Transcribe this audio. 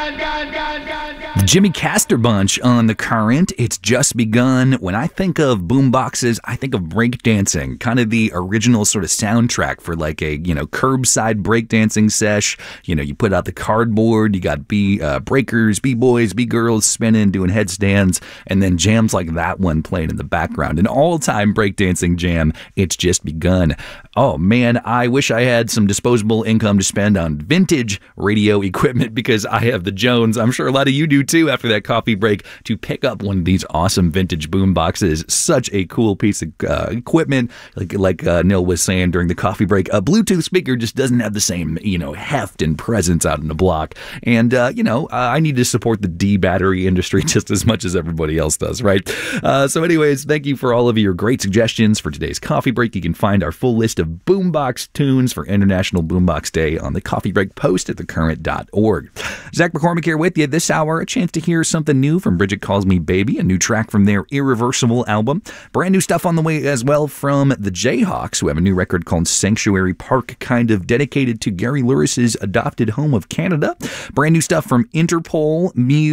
The Jimmy Castor Bunch on The Current. It's just begun. When I think of boomboxes, I think of breakdancing, kind of the original sort of soundtrack for like a, curbside breakdancing sesh. You put out the cardboard, you got breakers, B-boys, B-girls spinning, doing headstands, and then jams like that one playing in the background. An all-time breakdancing jam, It's Just Begun. Oh man, I wish I had some disposable income to spend on vintage radio equipment because I have the Jones. I'm sure a lot of you do too after that coffee break to pick up one of these awesome vintage boom boxes. Such a cool piece of equipment. Like Neil was saying during the coffee break, a Bluetooth speaker just doesn't have the same, heft and presence out in the block. And, I need to support the D battery industry just as much as everybody else does, right? So anyways, thank you for all of your great suggestions for today's coffee break. You can find our full list of boombox tunes for International Boombox Day on the coffee break post at thecurrent.org. Zach McCormick here with you this hour. A chance to hear something new from Bridget Calls Me Baby, a new track from their Irreversible album. Brand new stuff on the way as well from the Jayhawks, who have a new record called Sanctuary Park, kind of dedicated to Gary Lewis's adopted home of Canada. Brand new stuff from Interpol, Muse,